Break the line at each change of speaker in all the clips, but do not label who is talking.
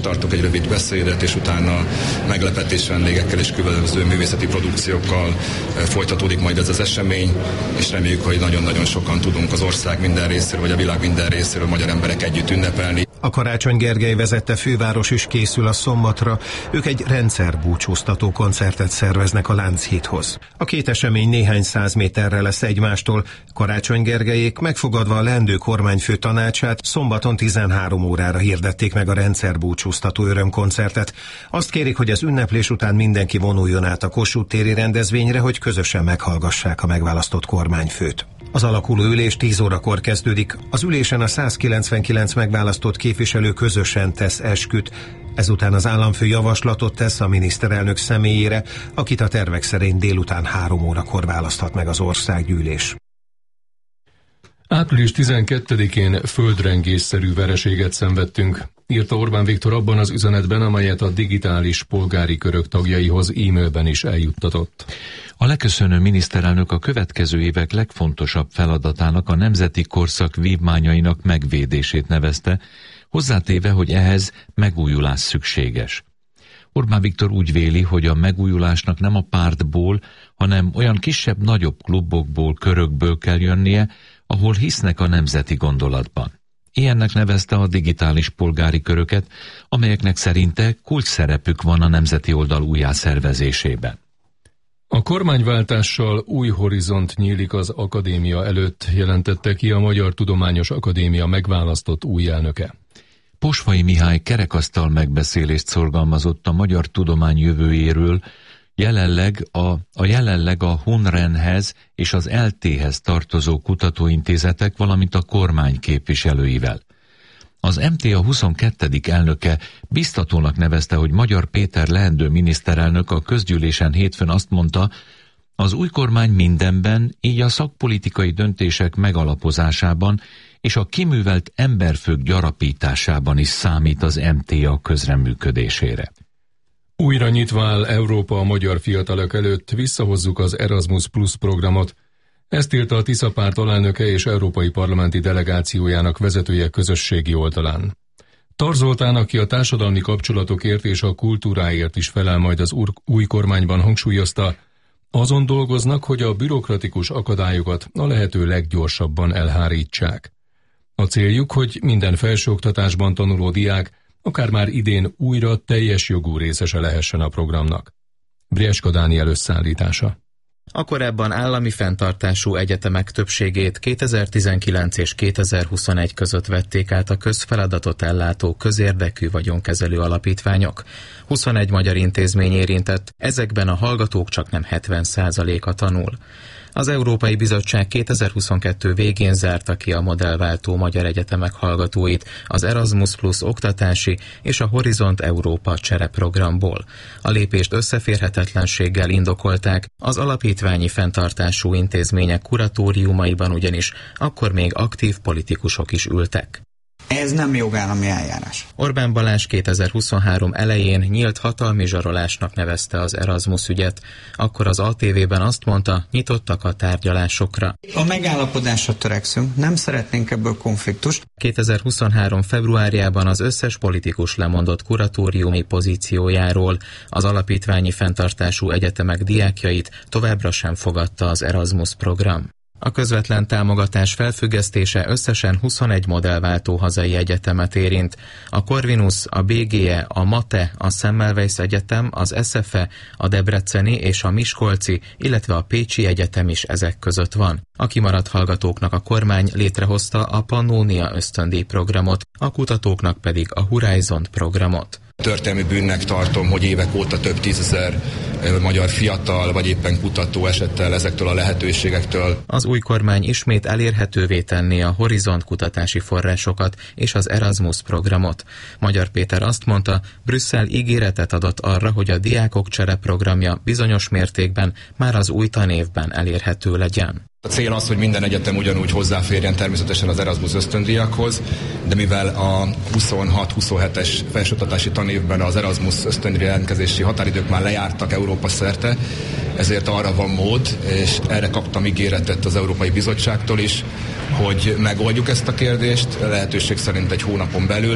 tartok egy rövid beszédet, és utána meglepetés vendégekkel és különböző művészeti produkciókkal folytatódik majd ez az esemény, és reméljük, hogy nagyon-nagyon sokan tudunk az ország minden részéről, vagy a világ minden részéről magyar emberek együtt ünnepelni.
A Karácsony Gergely vezette főváros is készül a szombatra, ők egy rendszerbúcsúztató koncertet szerveznek a Lánchídhoz. A két esemény néhány száz méterre lesz egymástól, Karácsony Gergelyék megfogadva a leendő kormányfő tanácsát szombaton 13 órára hirdették meg a rendszerbúcsúztató örömkoncertet. Azt kérik, hogy az ünneplés után mindenki vonuljon át a Kossuth téri rendezvényre, hogy közösen meghallgassák a megválasztott kormányfőt. Az alakuló ülés 10 órakor kezdődik. Az ülésen a 199 megválasztott képviselő közösen tesz esküt. Ezután az államfő javaslatot tesz a miniszterelnök személyére, akit a tervek szerint délután 3 órakor választhat meg az országgyűlés.
Április 12-én földrengésszerű vereséget szenvedtünk, írta Orbán Viktor abban az üzenetben, amelyet a digitális polgári körök tagjaihoz e-mailben is eljuttatott.
A leköszönő miniszterelnök a következő évek legfontosabb feladatának a nemzeti korszak vívmányainak megvédését nevezte, hozzátéve, hogy ehhez megújulás szükséges. Orbán Viktor úgy véli, hogy a megújulásnak nem a pártból, hanem olyan kisebb-nagyobb klubokból, körökből kell jönnie, ahol hisznek a nemzeti gondolatban. Ilyennek nevezte a digitális polgári köröket, amelyeknek szerinte kulcsszerepük van a nemzeti oldal újjászervezésében.
A kormányváltással új horizont nyílik az akadémia előtt, jelentette ki a Magyar Tudományos Akadémia megválasztott új elnöke.
Posvai Mihály kerekasztal megbeszélést szorgalmazott a magyar tudomány jövőjéről, jelenleg a Hunrenhez és az LT-hez tartozó kutatóintézetek, valamint a kormány képviselőivel. Az MTA 22. elnöke biztatónak nevezte, hogy Magyar Péter leendő miniszterelnök a közgyűlésen hétfőn azt mondta, az új kormány mindenben, így a szakpolitikai döntések megalapozásában és a kiművelt emberfők gyarapításában is számít az MTA közreműködésére.
Újra nyitva áll Európa a magyar fiatalok előtt, visszahozzuk az Erasmus Plus programot. Ezt írta a Tisza párt alelnöke és európai parlamenti delegációjának vezetője közösségi oldalán. Tar Zoltán, aki a társadalmi kapcsolatokért és a kultúráért is felel majd az új kormányban, hangsúlyozta, azon dolgoznak, hogy a bürokratikus akadályokat a lehető leggyorsabban elhárítsák. A céljuk, hogy minden felsőoktatásban tanuló diák akár már idén újra teljes jogú részese lehessen a programnak. Brieska Dániel összeállítása.
A korábban állami fenntartású egyetemek többségét 2019 és 2021 között vették át a közfeladatot ellátó közérdekű vagyonkezelő alapítványok. 21 magyar intézmény érintett, ezekben a hallgatók csaknem 70%-a tanul. Az Európai Bizottság 2022 végén zárta ki a modellváltó magyar egyetemek hallgatóit az Erasmus Plus oktatási és a Horizont Európa csereprogramból. A lépést összeférhetetlenséggel indokolták, az alapítványi fenntartású intézmények kuratóriumaiban ugyanis akkor még aktív politikusok is ültek.
Ez nem jogállami eljárás.
Orbán Balázs 2023 elején nyílt hatalmi zsarolásnak nevezte az Erasmus ügyet. Akkor az ATV-ben azt mondta, nyitottak a tárgyalásokra.
A megállapodásra törekszünk, nem szeretnénk ebből konfliktust.
2023 februárjában az összes politikus lemondott kuratóriumi pozíciójáról, az alapítványi fenntartású egyetemek diákjait továbbra sem fogadta az Erasmus program. A közvetlen támogatás felfüggesztése összesen 21 modellváltó hazai egyetemet érint. A Corvinus, a BGE, a MATE, a Semmelweis Egyetem, az SFE, a Debreceni és a Miskolci, illetve a Pécsi Egyetem is ezek között van. A kimaradt hallgatóknak a kormány létrehozta a Pannónia ösztöndíj programot, a kutatóknak pedig a Horizont programot.
Történelmi bűnnek tartom, hogy évek óta több tízezer magyar fiatal vagy éppen kutató esett el ezektől a lehetőségektől.
Az új kormány ismét elérhetővé tenni a Horizont kutatási forrásokat és az Erasmus programot. Magyar Péter azt mondta, Brüsszel ígéretet adott arra, hogy a diákok csereprogramja bizonyos mértékben már az új tanévben elérhető legyen.
A cél az, hogy minden egyetem ugyanúgy hozzáférjen természetesen az Erasmus ösztöndíjakhoz, de mivel a 26-27-es felsőoktatási tanévben az Erasmus ösztöndíj jelentkezési határidők már lejártak Európa szerte, ezért arra van mód, és erre kaptam ígéretet az Európai Bizottságtól is, hogy megoldjuk ezt a kérdést, lehetőség szerint egy hónapon belül,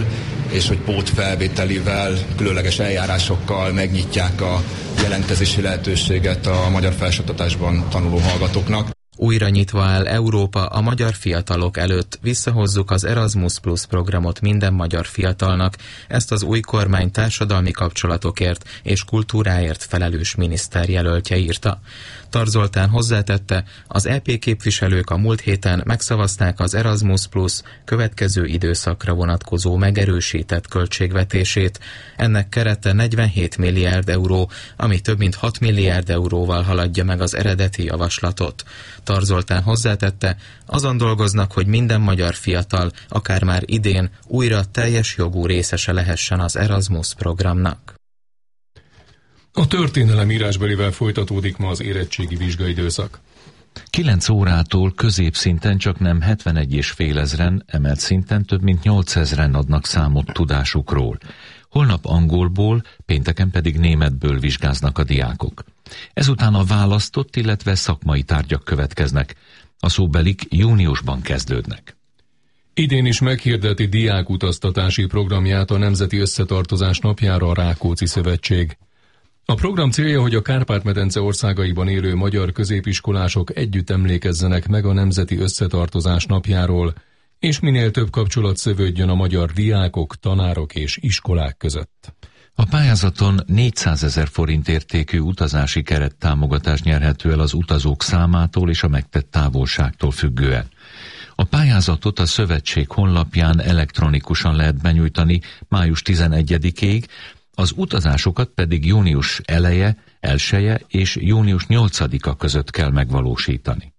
és hogy pótfelvételivel, különleges eljárásokkal megnyitják a jelentkezési lehetőséget a magyar felsőoktatásban tanuló hallgatóknak.
Újra nyitva áll Európa a magyar fiatalok előtt, visszahozzuk az Erasmus Plus programot minden magyar fiatalnak, ezt az új kormány társadalmi kapcsolatokért és kultúráért felelős miniszterjelöltje írta. Tar Zoltán hozzátette, az EP képviselők a múlt héten megszavazták az Erasmus Plus következő időszakra vonatkozó megerősített költségvetését. Ennek kerete 47 milliárd euró, ami több mint 6 milliárd euróval haladja meg az eredeti javaslatot. Tar Zoltán hozzátette, azon dolgoznak, hogy minden magyar fiatal, akár már idén, újra teljes jogú részese lehessen az Erasmus programnak.
A történelem írásbelivel folytatódik ma az érettségi vizsgaidőszak.
9 órától középszinten csaknem 71,5 ezren, emelt szinten több mint 8 ezren adnak számot tudásukról. Holnap angolból, pénteken pedig németből vizsgáznak a diákok. Ezután a választott, illetve szakmai tárgyak következnek. A szóbelik júniusban kezdődnek.
Idén is meghirdeti diákutaztatási programját a Nemzeti Összetartozás napjára a Rákóczi Szövetség. A program célja, hogy a Kárpát-medence országaiban élő magyar középiskolások együtt emlékezzenek meg a Nemzeti Összetartozás napjáról, és minél több kapcsolat szövődjön a magyar diákok, tanárok és iskolák között.
A pályázaton 400 000 forint értékű utazási kerettámogatás nyerhető el az utazók számától és a megtett távolságtól függően. A pályázatot a szövetség honlapján elektronikusan lehet benyújtani május 11-ig, az utazásokat pedig június eleje, 1-e és június 8-a között kell megvalósítani.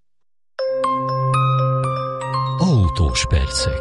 Autós percek.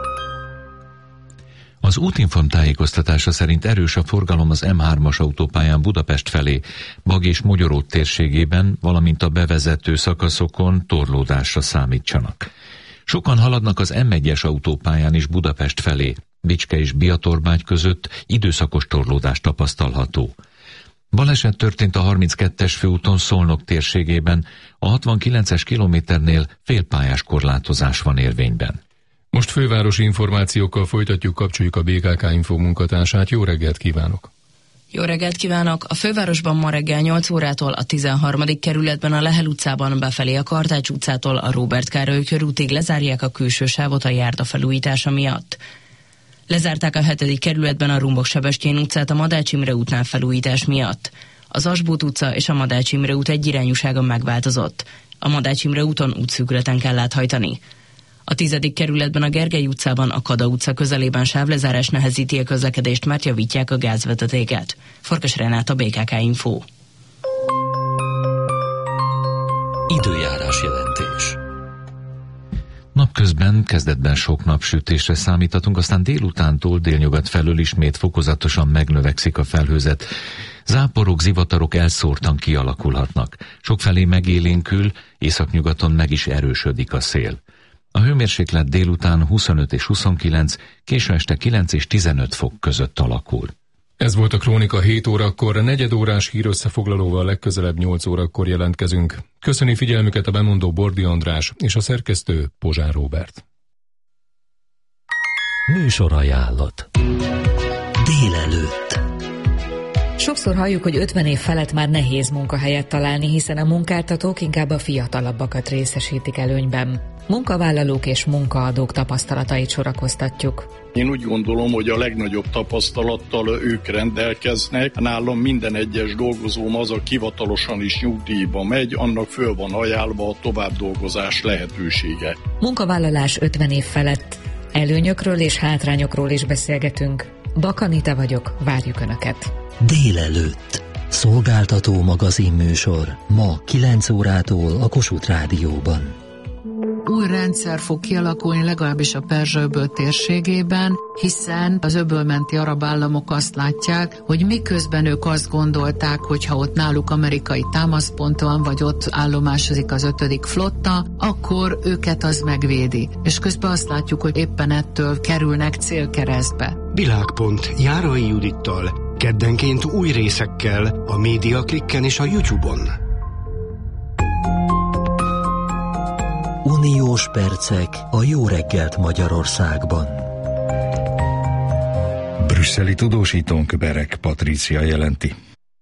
Az Útinform tájékoztatása szerint erős a forgalom az M3-as autópályán Budapest felé, Bag és Mogyoród térségében, valamint a bevezető szakaszokon torlódásra számítsanak. Sokan haladnak az M1-es autópályán is Budapest felé, Bicske és Biatorbágy között időszakos torlódás tapasztalható. Baleset történt a 32-es főúton Szolnok térségében, a 69-es kilométernél félpályás korlátozás van érvényben.
Most fővárosi információkkal folytatjuk, kapcsoljuk a BKK Info munkatársát. Jó reggelt kívánok!
Jó reggelt kívánok! A fővárosban ma reggel 8 órától a 13. kerületben a Lehel utcában befelé a Kartács utcától a Róbert Károly körútig lezárják a külső sávot a járda felújítása miatt. Lezárták a 7. kerületben a Rumbok-Sebestyén utcát a Madács Imre útnál felújítás miatt. Az Asbót utca és a Madács Imre út egyirányúsága megváltozott. A Madács Imre úton útszűkületen kell áthajtani. A 10. kerületben a Gergely utcában a Kada utca közelében sávlezárás nehezíti a közlekedést, mert javítják a gázvezetéket. Farkas Renát, BKK Info.
Időjárás jelentés.
Napközben kezdetben sok napsütésre számíthatunk, aztán délutántól délnyugat felől ismét fokozatosan megnövekszik a felhőzet. Záporok, zivatarok elszórtan kialakulhatnak. Sokfelé megélénkül, északnyugaton meg is erősödik a szél. A hőmérséklet délután 25 és 29, késő este 9 és 15 fok között alakul.
Ez volt a Krónika 7 órakor, 4 órás hírösszefoglalóval legközelebb 8 órakor jelentkezünk. Köszöni figyelmüket a bemondó Bordi András és a szerkesztő Pozsár Róbert.
Műsorajánlat. Délelőtt.
Sokszor halljuk, hogy 50 év felett már nehéz munkahelyet találni, hiszen a munkáltatók inkább a fiatalabbakat részesítik előnyben. Munkavállalók és munkaadók tapasztalatait sorakoztatjuk.
Én úgy gondolom, hogy a legnagyobb tapasztalattal ők rendelkeznek. Nálam minden egyes dolgozóm az, aki hivatalosan is nyugdíjba megy, annak föl van ajánlva a továbbdolgozás lehetősége.
Munkavállalás 50 év felett. Előnyökről és hátrányokról is beszélgetünk. Bakanita vagyok, várjuk Önöket.
Délelőtt. Szolgáltató magazinműsor. Ma 9 órától a Kossuth Rádióban.
Új rendszer fog kialakulni legalábbis a Perzsa-öböl térségében, hiszen az öbölmenti arab államok azt látják, hogy miközben ők azt gondolták, hogy ha ott náluk amerikai támaszpont van, vagy ott állomásozik az 5. flotta, akkor őket az megvédi. És közben azt látjuk, hogy éppen ettől kerülnek célkeresztbe.
Világpont Járai Judittal, keddenként új részekkel a Média Klikken és a YouTube-on.
Uniós percek a jó reggelt Magyarországban.
brüsszeli tudósítónk Berek Patrícia jelenti.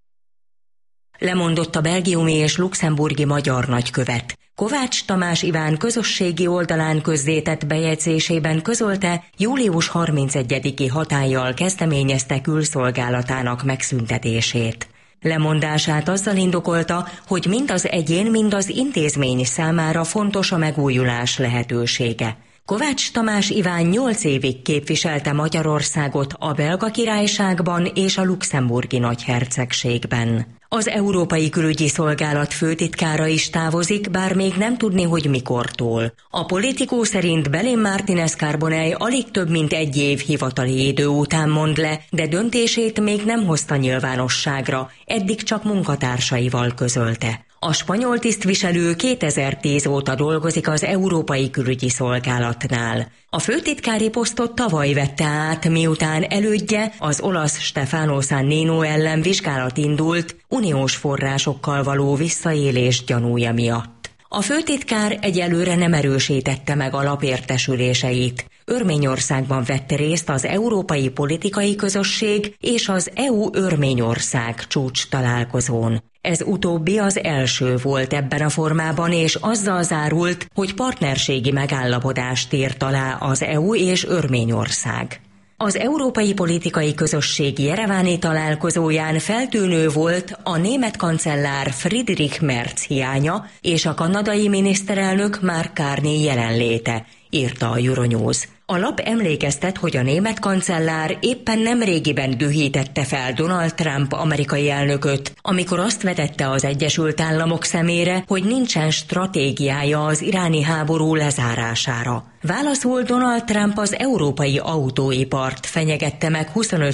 Lemondott a belgiumi és luxemburgi magyar nagykövet. Kovács Tamás Iván közösségi oldalán közzétett bejegyzésében közölte, július 31-i hatállyal kezdeményezte külszolgálatának megszüntetését. Lemondását azzal indokolta, hogy mind az egyén, mind az intézmény számára fontos a megújulás lehetősége. Kovács Tamás Iván 8 évig képviselte Magyarországot a Belga Királyságban és a Luxemburgi Nagyhercegségben. Az Európai Külügyi Szolgálat főtitkára is távozik, bár még nem tudni, hogy mikortól. A Politikó szerint Belén Martínez Carbonell alig több mint 1 év hivatali idő után mond le, de döntését még nem hozta nyilvánosságra, eddig csak munkatársaival közölte. A spanyol tisztviselő 2010 óta dolgozik az Európai Külügyi Szolgálatnál. A főtitkári posztot tavaly vette át, miután elődje, az olasz Stefano Sannino ellen vizsgálat indult uniós forrásokkal való visszaélés gyanúja miatt. A főtitkár egyelőre nem erősítette meg alapértesüléseit. Örményországban vette részt az Európai Politikai Közösség és az EU-Örményország csúcs találkozón. Ez utóbbi az első volt ebben a formában, és azzal zárult, hogy partnerségi megállapodást írt alá az EU és Örményország. Az Európai Politikai Közösség jereváni találkozóján feltűnő volt a német kancellár Friedrich Merz hiánya és a kanadai miniszterelnök Mark Carney jelenléte, írta a Euronews. A lap emlékeztet, hogy a német kancellár éppen nemrégiben dühítette fel Donald Trump amerikai elnököt, amikor azt vetette az Egyesült Államok szemére, hogy nincsen stratégiája az iráni háború lezárására. Válaszul Donald Trump az európai autóipart fenyegette meg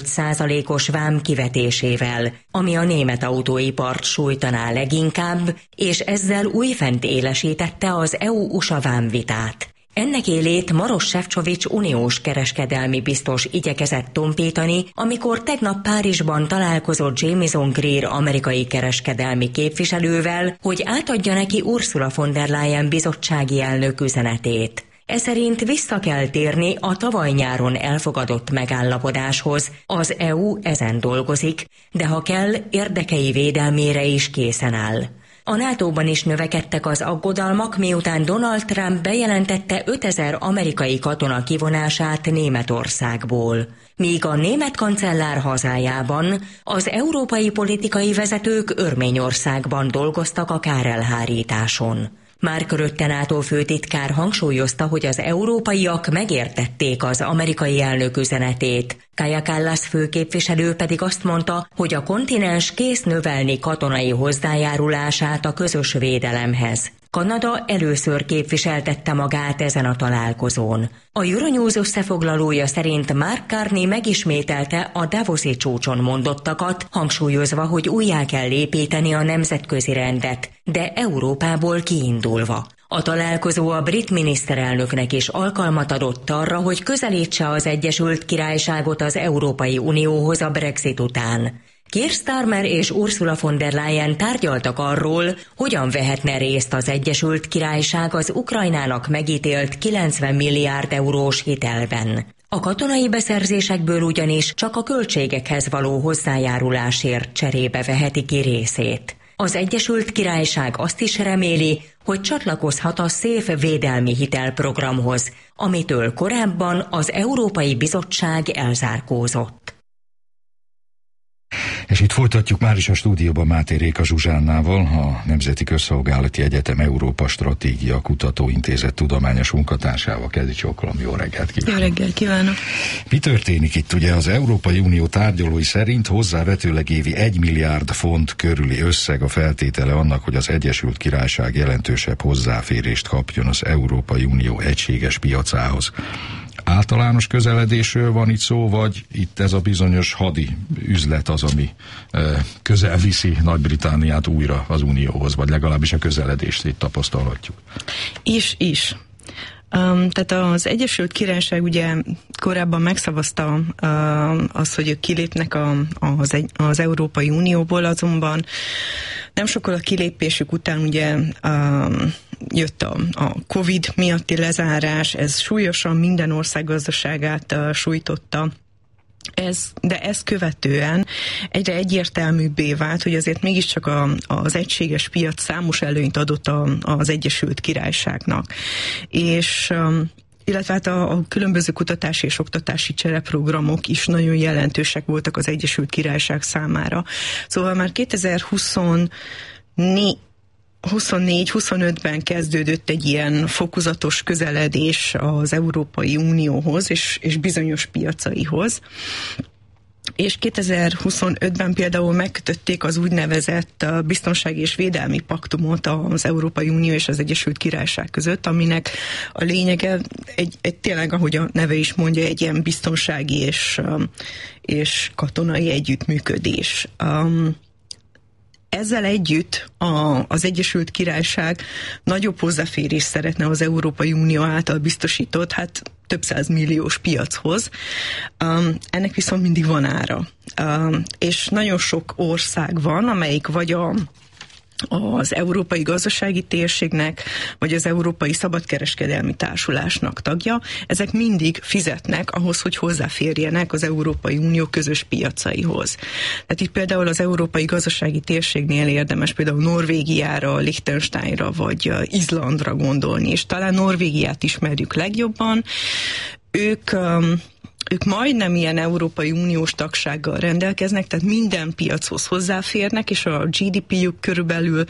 25%-os vám kivetésével, ami a német autóipart sújtaná leginkább, és ezzel újfent élesítette az EU-USA vámvitát. Ennek élét Maroš Šefčovič uniós kereskedelmi biztos igyekezett tompítani, amikor tegnap Párizsban találkozott Jamieson Greer amerikai kereskedelmi képviselővel, hogy átadja neki Ursula von der Leyen bizottsági elnök üzenetét. Eszerint vissza kell térni a tavaly nyáron elfogadott megállapodáshoz, az EU ezen dolgozik, de ha kell, érdekei védelmére is készen áll. A NATO-ban is növekedtek az aggodalmak, miután Donald Trump bejelentette 5000 amerikai katona kivonását Németországból. Míg a német kancellár hazájában, az európai politikai vezetők Örményországban dolgoztak a kárelhárításon. Mark Rutte NATO főtitkár hangsúlyozta, hogy az európaiak megértették az amerikai elnök üzenetét. Kaja Kallas főképviselő pedig azt mondta, hogy a kontinens kész növelni katonai hozzájárulását a közös védelemhez. Kanada először képviseltette magát ezen a találkozón. A Euronews összefoglalója szerint Mark Carney megismételte a Davoszi csúcson mondottakat, hangsúlyozva, hogy újjá kell építeni a nemzetközi rendet, de Európából kiindulva. A találkozó a brit miniszterelnöknek is alkalmat adott arra, hogy közelítse az Egyesült Királyságot az Európai Unióhoz a Brexit után. Keir Starmer és Ursula von der Leyen tárgyaltak arról, hogyan vehetne részt az Egyesült Királyság az Ukrajnának megítélt 90 milliárd eurós hitelben. A katonai beszerzésekből ugyanis csak a költségekhez való hozzájárulásért cserébe veheti ki részét. Az Egyesült Királyság azt is reméli, hogy csatlakozhat a SZÉF védelmi hitelprogramhoz, amitől korábban az Európai Bizottság elzárkózott.
És itt folytatjuk már is a stúdióban Máté Réka Zsuzsánnával, a Nemzeti Közszolgálati Egyetem Európa Stratégia Kutatóintézet tudományos munkatársával. Kezdj csókolom, jó reggelt kívánok!
Jó reggelt kívánok!
Mi történik itt? Ugye az Európai Unió tárgyalói szerint hozzávetőleg évi 1 milliárd font körüli összeg a feltétele annak, hogy az Egyesült Királyság jelentősebb hozzáférést kapjon az Európai Unió egységes piacához. Általános közeledésről van itt szó, vagy itt ez a bizonyos hadi üzlet az, ami közel viszi Nagy-Britanniát újra az Unióhoz, vagy legalábbis a közeledést itt tapasztalhatjuk? Is.
Tehát az Egyesült Királyság ugye korábban megszavazta azt, hogy ők kilépnek az Európai Unióból, azonban nem sokkal a kilépésük után ugye jött a Covid miatti lezárás, ez súlyosan minden ország gazdaságát sújtotta, De ezt követően egyre egyértelműbbé vált, hogy azért mégiscsak az egységes piac számos előnyt adott az Egyesült Királyságnak. És illetve hát a különböző kutatási és oktatási csereprogramok is nagyon jelentősek voltak az Egyesült Királyság számára. Szóval már 2024-25-ben kezdődött egy ilyen fokozatos közeledés az Európai Unióhoz és bizonyos piacaihoz. És 2025-ben például megkötötték az úgynevezett biztonsági és védelmi paktumot az Európai Unió és az Egyesült Királyság között, aminek a lényege egy tényleg, ahogy a neve is mondja, egy ilyen biztonsági és katonai együttműködés. Ezzel együtt az Egyesült Királyság nagyobb hozzáférést szeretne az Európai Unió által biztosított, több 100 milliós piachoz. Ennek viszont mindig van ára. És nagyon sok ország van, amelyik vagy az Európai Gazdasági Térségnek, vagy az Európai Szabadkereskedelmi Társulásnak tagja, ezek mindig fizetnek ahhoz, hogy hozzáférjenek az Európai Unió közös piacaihoz. Tehát itt például az Európai Gazdasági Térségnél érdemes például Norvégiára, Liechtensteinra, vagy Izlandra gondolni, és talán Norvégiát ismerjük legjobban. Ők majdnem ilyen Európai Uniós tagsággal rendelkeznek, tehát minden piachoz hozzáférnek, és a GDP-jük körülbelül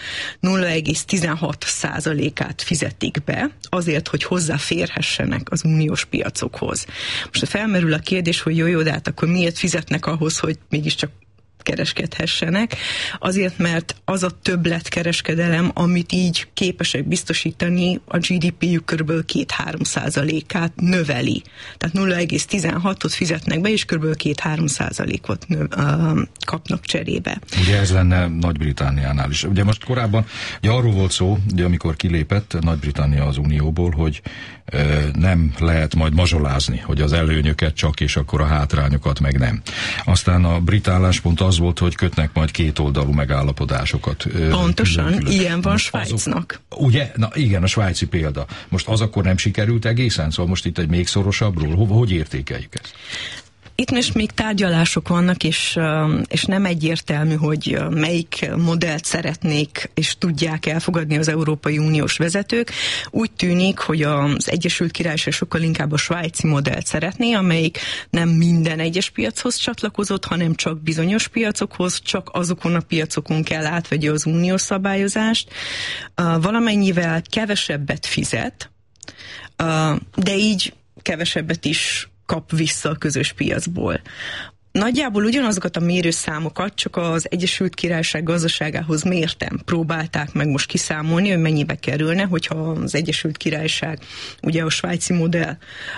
0,16%-át fizetik be, azért, hogy hozzáférhessenek az uniós piacokhoz. Most felmerül a kérdés, hogy jó, de hát akkor miért fizetnek ahhoz, hogy mégiscsak kereskedhessenek, azért, mert az a többletkereskedelem, amit így képesek biztosítani, a GDP-jük kb. 2-3%-át növeli. Tehát 0,16-ot fizetnek be, és kb. 2-3%-ot kapnak cserébe.
Ugye ez lenne Nagy-Britanniánál is. Ugye most korábban arról volt szó, ugye amikor kilépett Nagy-Britannia az Unióból, hogy nem lehet majd mazsolázni, hogy az előnyöket csak, és akkor a hátrányokat meg nem. Aztán a brit álláspont az volt, hogy kötnek majd kétoldalú megállapodásokat.
Pontosan, ilyen van Svájcnak.
Ugye? Na igen, a svájci példa. Most az akkor nem sikerült egészen? Szóval most itt egy még szorosabbról. Hogy értékeljük ezt?
Itt most még tárgyalások vannak, és nem egyértelmű, hogy melyik modellt szeretnék és tudják elfogadni az Európai Uniós vezetők. Úgy tűnik, hogy az Egyesült Királyság sokkal inkább a svájci modellt szeretné, amelyik nem minden egyes piachoz csatlakozott, hanem csak bizonyos piacokhoz, csak azokon a piacokon kell átvegye az uniós szabályozást. Valamennyivel kevesebbet fizet, de így kevesebbet is kap vissza a közös piacból. Nagyjából ugyanazokat a mérőszámokat csak az Egyesült Királyság gazdaságához mérten próbálták meg most kiszámolni, hogy mennyibe kerülne, hogyha az Egyesült Királyság ugye a svájci modell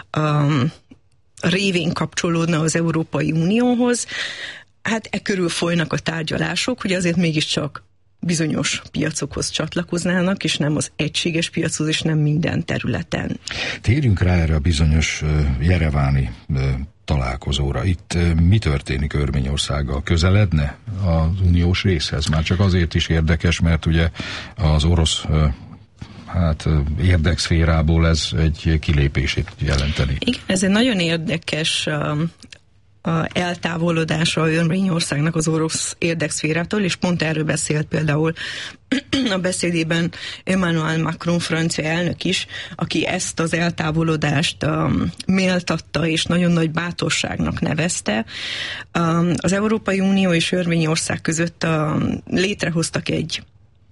révén kapcsolódna az Európai Unióhoz. Körül folynak a tárgyalások, hogy azért mégiscsak bizonyos piacokhoz csatlakoznának, és nem az egységes piachoz, és nem minden területen.
Térjünk rá erre a bizonyos jereváni találkozóra. Itt mi történik Örményországgal? Közeledne az uniós részhez? Már csak azért is érdekes, mert ugye az orosz érdekszférából ez egy kilépését jelenteni. Igen,
ez egy nagyon érdekes eltávolodása Örményországnak az orosz érdekszférától, és pont erről beszélt például a beszédében Emmanuel Macron francia elnök is, aki ezt az eltávolodást méltatta és nagyon nagy bátorságnak nevezte. Az Európai Unió és Örményország között létrehoztak egy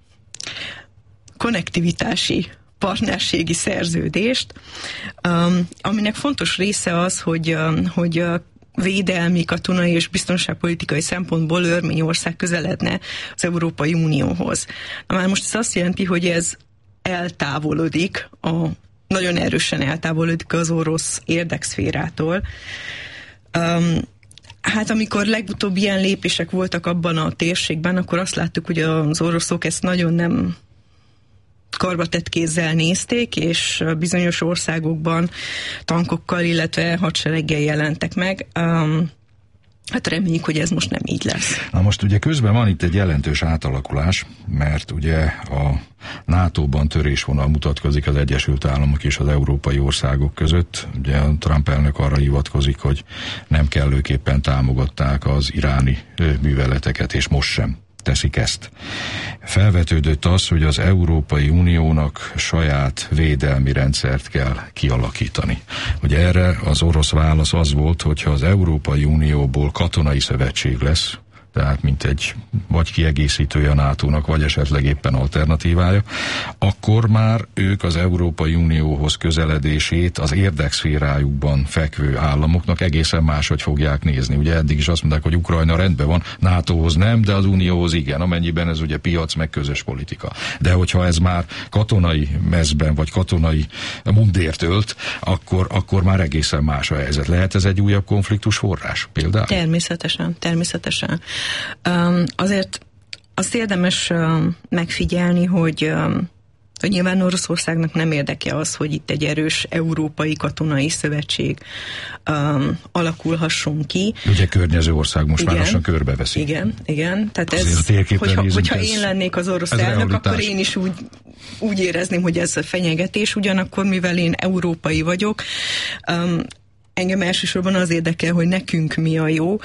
konnektivitási partnerségi szerződést, aminek fontos része az, hogy védelmi, katonai és biztonságpolitikai szempontból Örményország közeledne az Európai Unióhoz. Már most ez azt jelenti, hogy ez eltávolodik, nagyon erősen eltávolodik az orosz érdekszférától. Amikor legutóbb ilyen lépések voltak abban a térségben, akkor azt láttuk, hogy az oroszok ezt nagyon nem karbatett kézzel nézték, és bizonyos országokban tankokkal, illetve hadsereggel jelentek meg. Hát reméljük, hogy ez most nem így lesz.
Na most ugye közben van itt egy jelentős átalakulás, mert ugye a NATO-ban törésvonal mutatkozik az Egyesült Államok és az európai országok között. Ugye a Trump elnök arra hivatkozik, hogy nem kellőképpen támogatták az iráni műveleteket, és most sem teszik ezt. Felvetődött az, hogy az Európai Uniónak saját védelmi rendszert kell kialakítani. Ugye erre az orosz válasz az volt, hogyha az Európai Unióból katonai szövetség lesz, tehát mint egy vagy kiegészítője a NATO-nak, vagy esetleg éppen alternatívája, akkor már ők az Európai Unióhoz közeledését az érdekszférájukban fekvő államoknak egészen máshogy fogják nézni. Ugye eddig is azt mondták, hogy Ukrajna rendben van, NATO-hoz nem, de az Unióhoz igen, amennyiben ez ugye piac meg közös politika. De hogyha ez már katonai mezben, vagy katonai mundért ölt, akkor már egészen más a helyzet. Lehet ez egy újabb konfliktus forrás például?
Természetesen. Azért azt érdemes megfigyelni, hogy nyilván Oroszországnak nem érdeke az, hogy itt egy erős európai katonai szövetség alakulhasson ki.
Ugye környező ország most már lassan körbeveszi.
Igen. Tehát ez, hogyha én lennék az orosz elnök, akkor én is úgy érezném, hogy ez a fenyegetés, ugyanakkor mivel én európai vagyok, engem elsősorban az érdekel, hogy nekünk mi a jó.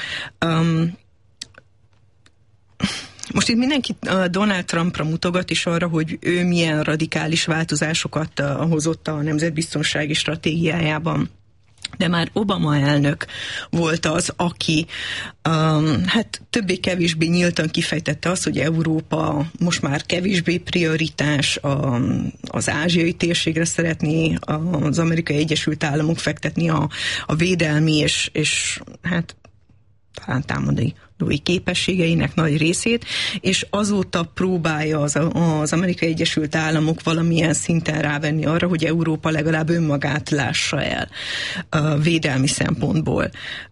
Most itt mindenki Donald Trumpra mutogat, és arra, hogy ő milyen radikális változásokat hozott a nemzetbiztonsági stratégiájában. De már Obama elnök volt az, aki többé-kevésbé nyíltan kifejtette azt, hogy Európa most már kevésbé prioritás, az ázsiai térségre szeretné az Amerikai Egyesült Államok fektetni a védelmi és talán támadói képességeinek nagy részét, és azóta próbálja az Amerikai Egyesült Államok valamilyen szinten rávenni arra, hogy Európa legalább önmagát lássa el védelmi szempontból.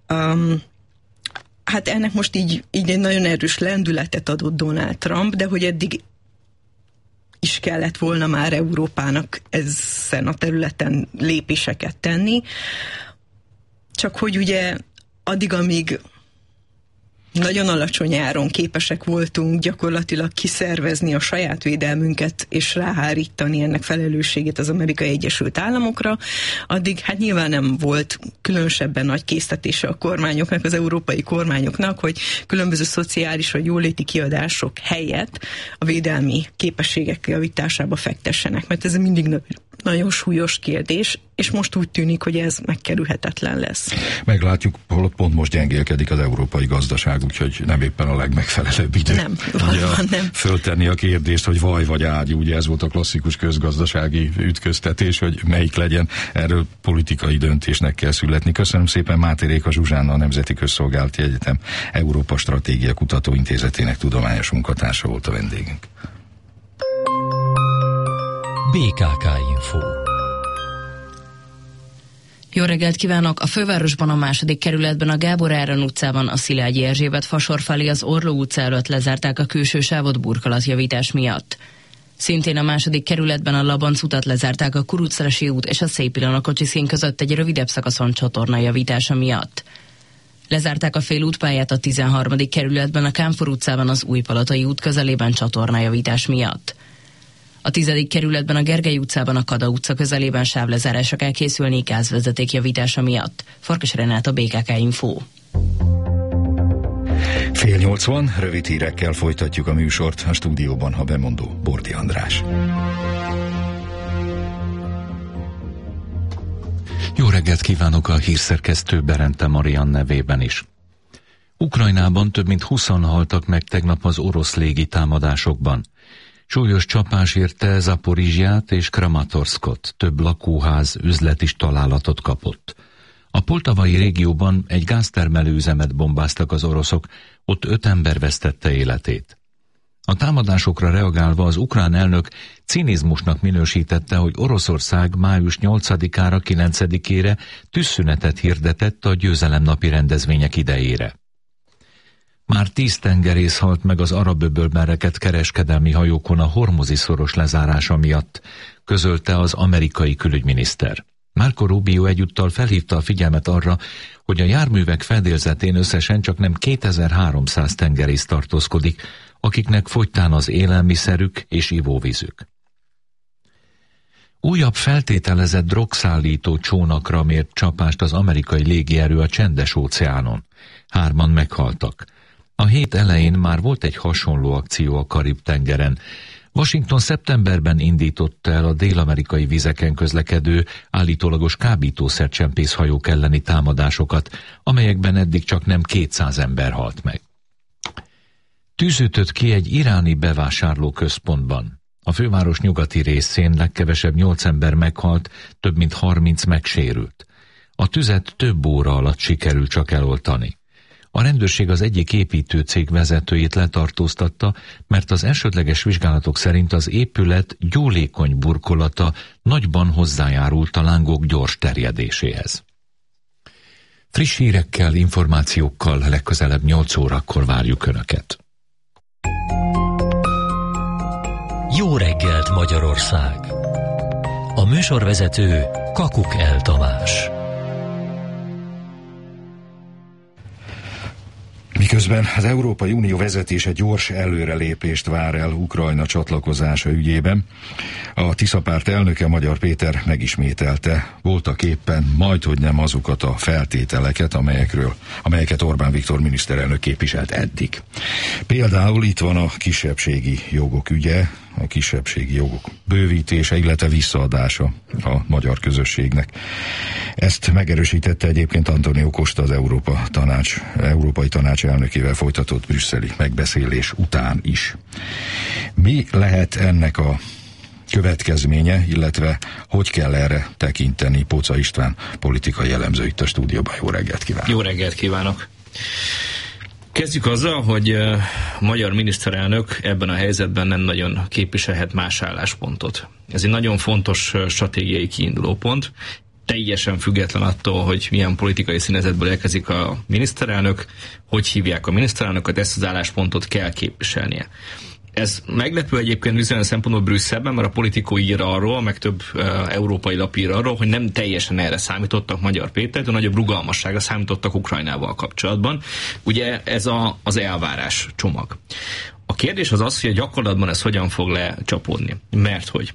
Hát ennek most így egy nagyon erős lendületet adott Donald Trump, de hogy eddig is kellett volna már Európának ezen a területen lépéseket tenni. Csak hogy ugye addig, amíg nagyon alacsony áron képesek voltunk gyakorlatilag kiszervezni a saját védelmünket és ráhárítani ennek felelősségét az Amerikai Egyesült Államokra, addig hát nyilván nem volt különösebben nagy késztetése a kormányoknak, az európai kormányoknak, hogy különböző szociális vagy jóléti kiadások helyett a védelmi képességek javításába fektessenek, mert ez mindig nagyon súlyos kérdés, és most úgy tűnik, hogy ez megkerülhetetlen lesz.
Meglátjuk, holott pont most gyengélkedik az európai gazdaság, úgyhogy nem éppen a legmegfelelőbb idő.
Nem, valóban nem.
Föltenni a kérdést, hogy vaj vagy ágy, ugye ez volt a klasszikus közgazdasági ütköztetés, hogy melyik legyen, erről politikai döntésnek kell születni. Köszönöm szépen, Máté Réka Zsuzsánna, a Nemzeti Közszolgálati Egyetem Európa Stratégia Kutatóintézetének tudományos munkatársa volt a vendégünk.
BKK Info.
Jó reggelt kívánok! A fővárosban a 2. kerületben a Gábor Áron utcában a Szilágyi Erzsébet fasor felé az Orló utca előtt lezárták a külső sávot burkolatjavítás miatt. Szintén a 2. kerületben a Labanc utat lezárták a Kuruczlesi út és a Szép Ilona kocsiszín között egy rövidebb szakaszon csatornajavítása miatt. Lezárták a félútpályát a 13. kerületben a Kámfor utcában az Újpalotai út közelében csatornajavítás miatt. A 10. kerületben a Gergely utcában a Kada utca közelében sávlezárásra kell készülni gázvezeték javítása miatt. Farkas Renáta, BKK Info.
7:80, rövid hírekkel folytatjuk a műsort, a stúdióban a bemondó Bordi András.
Jó reggelt kívánok a hírszerkesztő Berente Marian nevében is. Ukrajnában több mint 20-an haltak meg tegnap az orosz légi támadásokban. Súlyos csapás érte Zaporizsját és Kramatorszkot, több lakóház, üzlet is találatot kapott. A poltavai régióban egy gáztermelő üzemet bombáztak az oroszok, ott 5 ember vesztette életét. A támadásokra reagálva az ukrán elnök cinizmusnak minősítette, hogy Oroszország május 8-ára, 9-ére tűzszünetet hirdetett a győzelemnapi rendezvények idejére. Már 10 tengerész halt meg az Arab-öbölben rekedt kereskedelmi hajókon a Hormuzi szoros lezárása miatt, közölte az amerikai külügyminiszter. Marco Rubio egyúttal felhívta a figyelmet arra, hogy a járművek fedélzetén összesen csak nem 2300 tengerész tartózkodik, akiknek fogytán az élelmiszerük és ivóvízük. Újabb feltételezett drogszállító csónakra mért csapást az amerikai légierő a Csendes-óceánon. 3 meghaltak. A hét elején már volt egy hasonló akció a Karib-tengeren. Washington szeptemberben indította el a dél-amerikai vizeken közlekedő, állítólagos kábítószercsempész hajók elleni támadásokat, amelyekben eddig csak nem 200 ember halt meg. Tűz ütött ki egy iráni bevásárlóközpontban. A főváros nyugati részén legkevesebb 8 ember meghalt, több mint 30 megsérült. A tüzet több óra alatt sikerült csak eloltani. A rendőrség az egyik építőcég vezetőjét letartóztatta, mert az elsődleges vizsgálatok szerint az épület gyúlékony burkolata nagyban hozzájárult a lángok gyors terjedéséhez. Friss hírekkel, információkkal legközelebb 8 órakor várjuk Önöket.
Jó reggelt, Magyarország! A műsorvezető Kakuk L. Tamás.
Miközben az Európai Unió vezetése gyors előrelépést vár el Ukrajna csatlakozása ügyében, a Tisza-párt elnöke, Magyar Péter megismételte voltak éppen majdhogy nem azokat a feltételeket, amelyeket Orbán Viktor miniszterelnök képviselt eddig. Például itt van a kisebbségi jogok ügye, a kisebbségi jogok bővítése, illetve visszaadása a magyar közösségnek. Ezt megerősítette egyébként Antonio Costa, az Európai Tanács elnökével folytatott brüsszeli megbeszélés után is. Mi lehet ennek a következménye, illetve hogy kell erre tekinteni? Póca István, politikai elemző itt a stúdióban. Jó reggelt kívánok!
Jó reggelt kívánok! Kezdjük azzal, hogy a magyar miniszterelnök ebben a helyzetben nem nagyon képviselhet más álláspontot. Ez egy nagyon fontos stratégiai kiindulópont, teljesen független attól, hogy milyen politikai színezetből érkezik a miniszterelnök, hogy hívják a miniszterelnököt, ezt az álláspontot kell képviselnie. Ez meglepő egyébként bizonyos szempontból Brüsszelben, mert a Politico ír arról, meg több európai lap ír arról, hogy nem teljesen erre számítottak Magyar Péter, de nagyobb rugalmasságra számítottak Ukrajnával kapcsolatban. Ugye ez az elvárás csomag. A kérdés az az, hogy a gyakorlatban ez hogyan fog lecsapódni. Mert hogy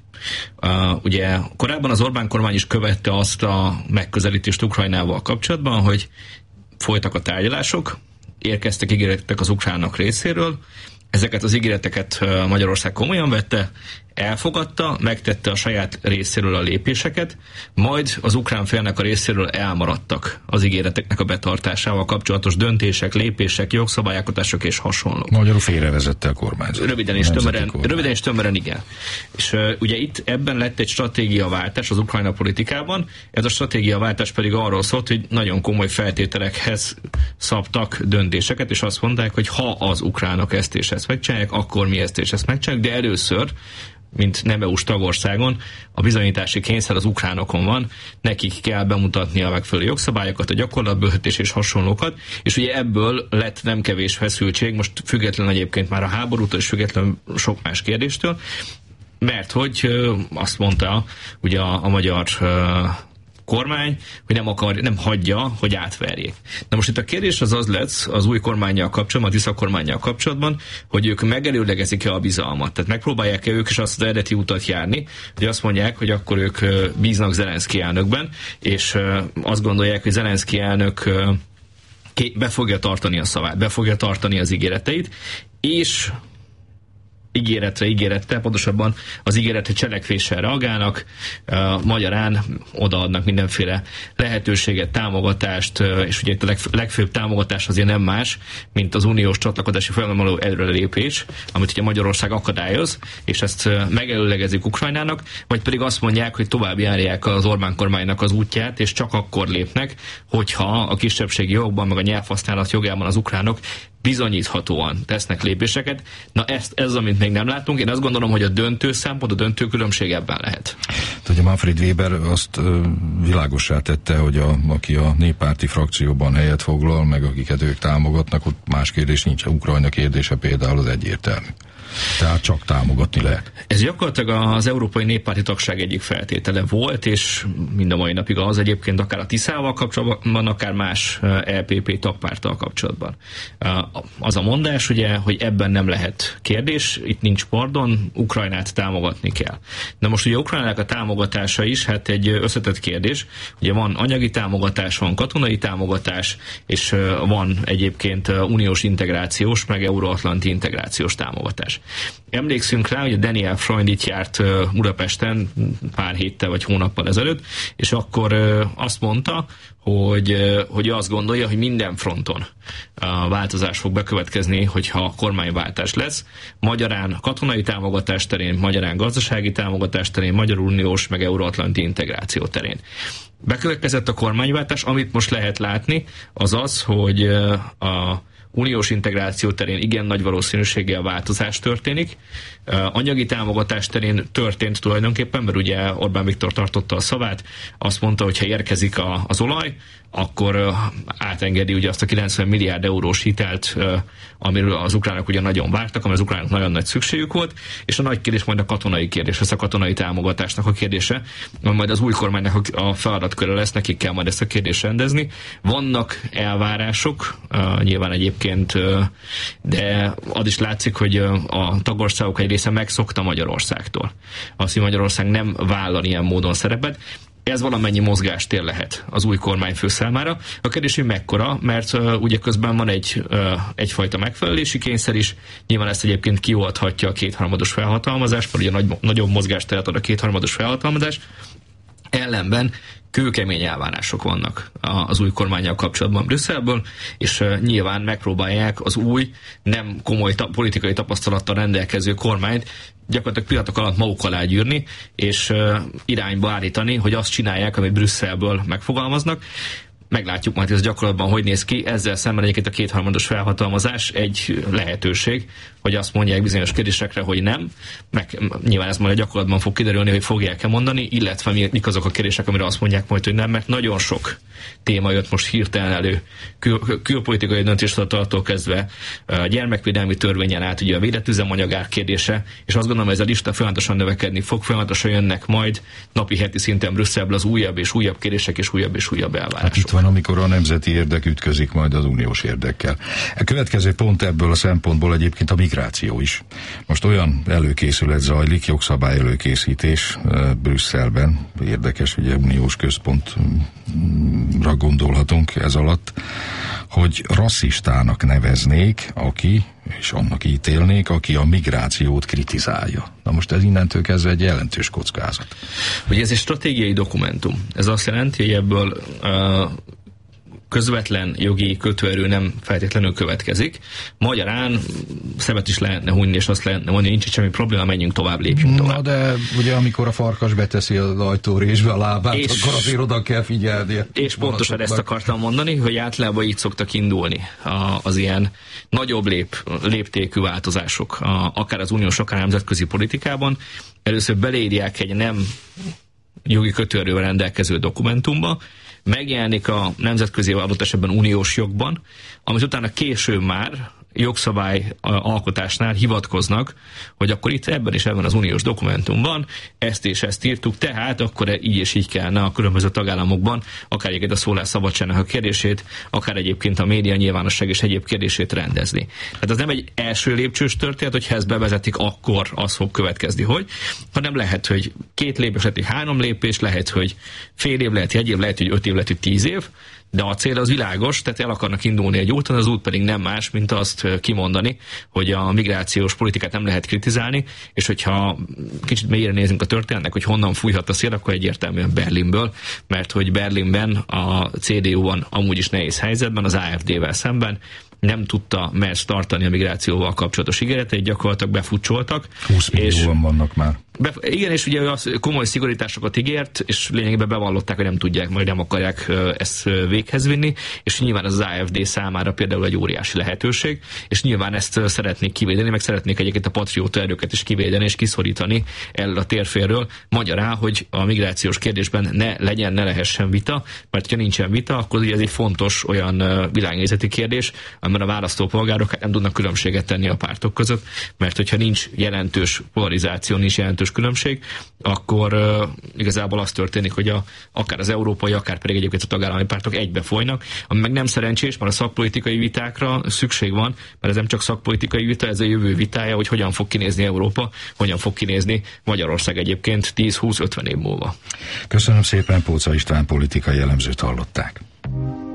ugye korábban az Orbán kormány is követte azt a megközelítést Ukrajnával kapcsolatban, hogy folytak a tárgyalások, érkeztek ígéretek az ukránok részéről, ezeket az ígéreteket Magyarország komolyan vette, elfogadta, megtette a saját részéről a lépéseket, majd az ukrán félnek a részéről elmaradtak az ígéreteknek a betartásával kapcsolatos döntések, lépések, jogszabályalkotások és hasonlók.
Magyarul félrevezette a kormányzat.
Röviden és tömören igen. És ugye itt ebben lett egy stratégiaváltás az Ukrajna politikában, ez a stratégiaváltás pedig arról szólt, hogy nagyon komoly feltételekhez szabtak döntéseket, és azt mondták, hogy ha az ukránok ezt és ezt megcsinálják, akkor mi ezt és ezt megcsináljuk, de először, mint nem EU-s tagországon, a bizonyítási kényszer az ukránokon van, nekik kell bemutatni a megfelelő jogszabályokat, a gyakorlatböltés és hasonlókat, és ugye ebből lett nem kevés feszültség, most független egyébként már a háborútól és független sok más kérdéstől, mert hogy azt mondta ugye a magyar kormány, hogy nem hagyja, hogy átverjék. Na most itt a kérdés az lesz az új kormánnyal kapcsolatban, a Tisza kormánnyal kapcsolatban, hogy ők megelőlegezik-e a bizalmat. Tehát megpróbálják-e ők is azt az eredeti utat járni, hogy azt mondják, hogy akkor ők bíznak Zelenszky elnökben, és azt gondolják, hogy Zelenszky elnök be fogja tartani a szavát, be fogja tartani az ígéreteit, és ígérettel, pontosabban az ígéretre cselekvéssel reagálnak, magyarán odaadnak mindenféle lehetőséget, támogatást, és ugye itt a legfőbb támogatás azért nem más, mint az uniós csatlakozási folyamatban való előrelépés, amit ugye Magyarország akadályoz, és ezt megelőlegezik Ukrajnának, vagy pedig azt mondják, hogy tovább járják az Orbán kormánynak az útját, és csak akkor lépnek, hogyha a kisebbségi jogban, meg a nyelvhasználat jogában az ukránok bizonyíthatóan tesznek lépéseket. Na ez amit még nem látunk. Én azt gondolom, hogy a döntő szempont, a döntő különbség ebben lehet.
Ugye Manfred Weber azt világossá tette, hogy aki a néppárti frakcióban helyet foglal, meg akiket ők támogatnak, ott más kérdés nincs. A Ukrajna kérdése például az egyértelmű. Tehát csak támogatni lehet.
Ez gyakorlatilag az Európai Néppárti Tagság egyik feltétele volt, és mind a mai napig az egyébként akár a Tiszával kapcsolatban, akár más EPP tagpárttal kapcsolatban. Az a mondás, ugye, hogy ebben nem lehet kérdés, itt nincs pardon, Ukrajnát támogatni kell. De most ugye Ukrajnának a támogatása is, hát egy összetett kérdés. Ugye van anyagi támogatás, van katonai támogatás, és van egyébként uniós integrációs, meg euróatlanti integrációs támogatás. Emlékszünk rá, hogy a Daniel Freund itt járt Budapesten pár héttel vagy hónappal ezelőtt, és akkor azt mondta, hogy azt gondolja, hogy minden fronton a változás fog bekövetkezni, hogyha kormányváltás lesz. Magyarán katonai támogatás terén, magyarán gazdasági támogatás terén, magyar uniós meg euróatlanti integráció terén. Bekövetkezett a kormányváltás, amit most lehet látni, az az, hogy a uniós integráció terén igen nagy valószínűséggel változás történik. Anyagi támogatás terén történt tulajdonképpen, mert ugye Orbán Viktor tartotta a szavát, azt mondta, hogy ha érkezik az olaj, akkor átengedi ugye azt a 90 milliárd eurós hitelt, amiről az ukránok ugye nagyon vártak, amire az ukránok nagyon nagy szükségük volt, és a nagy kérdés majd a katonai kérdés, ez a katonai támogatásnak a kérdése, majd az új kormánynak a feladatköre lesz, nekik kell majd ezt a kérdést rendezni. Vannak elvárások, nyilván egyébként, de az is látszik, hogy a tagországok egy része megszokta Magyarországtól. Azt, hogy Magyarország nem vállal ilyen módon szerepet. Ez valamennyi mozgástér lehet az új kormányfő számára. A kérdés, hogy mekkora, mert ugye közben van egyfajta megfelelési kényszer is. Nyilván ezt egyébként kioldhatja a kétharmados felhatalmazás, mert ugye nagyobb mozgásteret ad a kétharmados felhatalmazás. Ellenben kőkemény elvárások vannak az új kormánnyal kapcsolatban Brüsszelből, és nyilván megpróbálják az új, nem komoly politikai tapasztalattal rendelkező kormányt gyakorlatilag pillanatok alatt maguk alá gyűrni, és irányba állítani, hogy azt csinálják, amit Brüsszelből megfogalmaznak. Meglátjuk majd, hogy ez gyakorlatban hogy néz ki. Ezzel szemben egyébként a kétharmados felhatalmazás egy lehetőség, hogy azt mondják bizonyos kérdésekre, hogy nem. Nyilván ez majd a gyakorlatban fog kiderülni, hogy fogják-e mondani, illetve mik azok a kérdések, amire azt mondják majd, hogy nem, mert nagyon sok téma jött most hirtelen elő. Külpolitikai döntéshozataltól kezdve gyermekvédelmi törvényen át ugye a védett üzemanyagár kérdése, és azt gondolom, hogy ez a lista folyamatosan növekedni fog, folyamatosan jönnek majd napi heti szinten Brüsszelből az újabb és újabb kérdések és újabb elvárások.
Hát itt van, amikor a nemzeti érdek ütközik majd az uniós érdekkel. A következő pont ebből a szempontból egyébként a migráció is. Most olyan előkészület zajlik, jogszabály előkészítés Brüsszelben, érdekes, ugye uniós központra gondolhatunk ez alatt, hogy rasszistának neveznék, és annak ítélnék, aki a migrációt kritizálja. Na most ez innentől kezdve egy jelentős kockázat.
Ugye ez egy stratégiai dokumentum. Ez azt jelenti, hogy ebből közvetlen jogi kötőerő nem feltétlenül következik. Magyarán szemet is lehetne hunyni, és azt lehetne mondani, nincs semmi probléma, menjünk tovább, lépjünk tovább.
Na de ugye amikor a farkas beteszi az ajtórésbe a lábát, akkor azért oda kell figyelni.
És pontosan ezt akartam mondani, hogy általában így szoktak indulni az ilyen nagyobb léptékű változások, akár az uniós, akár nemzetközi politikában. Először belédják egy nem jogi kötőerővel rendelkező dokumentumba, megjelenik a nemzetközi adott esetben uniós jogban, amit utána később már jogszabály alkotásnál hivatkoznak, hogy akkor itt ebben az uniós dokumentumban ezt és ezt írtuk, tehát akkor így és így kellene a különböző tagállamokban akár egyébként a szólásszabadságnak a kérdését, akár egyébként a média nyilvánosság és egyéb kérdését rendezni. Tehát az nem egy első lépcsős történet, hogyha ezt bevezetik, akkor az fog következni, hanem lehet, hogy 2 lépés, lehet, hogy 3 lépés, lehet, hogy fél év, lehet, hogy 1 év, lehet, hogy 5 év, lehet, hogy 10 év, de a cél az világos, tehát el akarnak indulni egy úton, az út pedig nem más, mint azt kimondani, hogy a migrációs politikát nem lehet kritizálni, és hogyha kicsit mélyre nézünk a történetnek, hogy honnan fújhat a szél, akkor egyértelműen Berlinből, mert hogy Berlinben a CDU van amúgy is nehéz helyzetben, az AfD-vel szemben, nem tudta Merz tartani a migrációval kapcsolatos ígéreteit, gyakorlatilag befutcsoltak.
20 millióan vannak már.
Igen, és ugye az komoly szigorításokat ígért, és lényegében bevallották, hogy nem tudják, majd nem akarják ezt véghez vinni, és nyilván az AfD számára például egy óriási lehetőség, és nyilván ezt szeretnék kivédeni, meg szeretnék egyébként a patrióta erőket is kivédeni és kiszorítani el a térfélről, magyarán, hogy a migrációs kérdésben ne lehessen vita, mert ha nincsen vita, akkor ugye ez egy fontos olyan világnézeti kérdés, amiben a választópolgárok nem tudnak különbséget tenni a pártok között, mert hogyha nincs jelentős polarizáció, nincs jelentős különbség, akkor igazából az történik, hogy akár az európai, akár pedig egyébként a tagállami pártok egybe folynak, ami meg nem szerencsés, mert a szakpolitikai vitákra szükség van, mert ez nem csak szakpolitikai vita, ez a jövő vitája, hogy hogyan fog kinézni Európa, hogyan fog kinézni Magyarország egyébként 10-20-50 év múlva.
Köszönöm szépen, Póca István politikai elemzőt hallották.